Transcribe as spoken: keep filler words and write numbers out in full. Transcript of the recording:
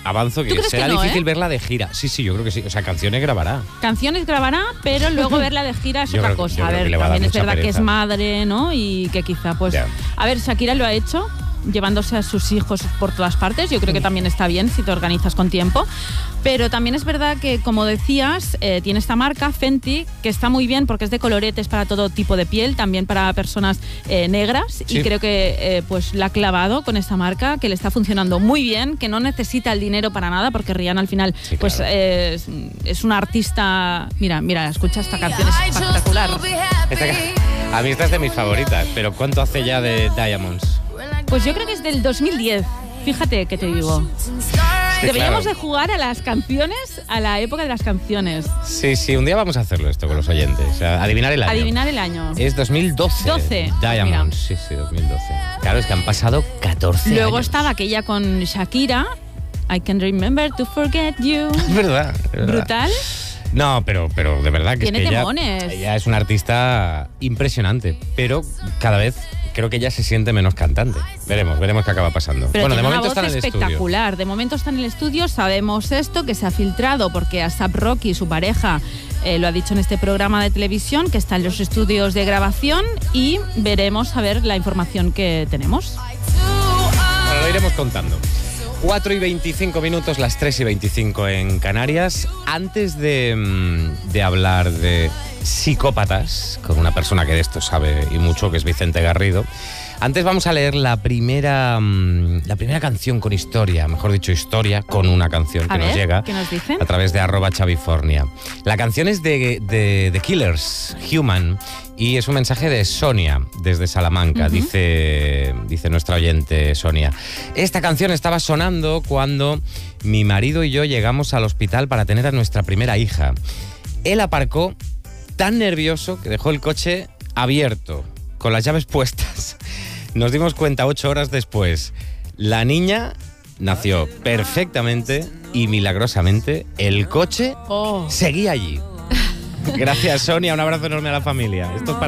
avanzo que será que no, difícil eh? verla de gira. Sí, sí, yo creo que sí. O sea, canciones grabará. Canciones grabará, pero luego verla de gira es Yo otra creo que- yo cosa. A creo que ver, le va a dar también es mucha verdad que pereza. es madre, ¿no? Y que quizá, pues... Ya. A ver, Shakira lo ha hecho, llevándose a sus hijos por todas partes. Yo creo que también está bien si te organizas con tiempo. Pero también es verdad que, como decías, eh, tiene esta marca, Fenty, que está muy bien porque es de coloretes para todo tipo de piel, también para personas eh, negras. Sí. Y creo que eh, pues la ha clavado con esta marca, que le está funcionando muy bien, que no necesita el dinero para nada, porque Rihanna al final Sí, pues claro. eh, es, es una artista... Mira, mira, escucha esta canción, es espectacular. Esta ca- a mí esta es de mis favoritas, pero ¿cuánto hace ya de Diamonds? Pues yo creo que es del dos mil diez. Fíjate que te digo. Sí, Deberíamos claro. de jugar a las canciones, a la época de las canciones. Sí, sí, un día vamos a hacerlo esto con los oyentes. O sea, adivinar el año. Adivinar el año. Es dos mil doce. doce. Diamonds, sí, sí, dos mil doce. Claro, es que han pasado catorce Luego años. estaba aquella con Shakira, I Can Remember to Forget You. Es verdad, es verdad. Brutal. No, pero, pero de verdad que Tiene es que ella, temones. ella es una artista impresionante, pero cada vez creo que ella se siente menos cantante. Veremos, veremos qué acaba pasando. Pero bueno, de tiene una momento voz está en el estudio. espectacular. De momento está en el estudio. Sabemos esto, que se ha filtrado porque A$ap Rocky, su pareja, eh, lo ha dicho en este programa de televisión, que está en los estudios de grabación, y veremos a ver la información que tenemos. Bueno, lo iremos contando. cuatro y veinticinco minutos, las tres y veinticinco en Canarias. Antes de, mm, de hablar de psicópatas, con una persona que de esto sabe y mucho, que es Vicente Garrido, antes vamos a leer la primera, mm, la primera canción con historia, mejor dicho, historia con una canción que A nos ver, llega ¿qué nos dicen? a través de arroba Chavifornia. La canción es de, de The Killers, Human, y es un mensaje de Sonia, desde Salamanca, Ujú. dice, dice nuestra oyente Sonia. Esta canción estaba sonando cuando mi marido y yo llegamos al hospital para tener a nuestra primera hija. Él aparcó tan nervioso que dejó el coche abierto, con las llaves puestas. Nos dimos cuenta ocho horas después. La niña nació perfectamente y milagrosamente el coche Oh. seguía allí. Gracias, Sonia. Un abrazo enorme a la familia. Esto es para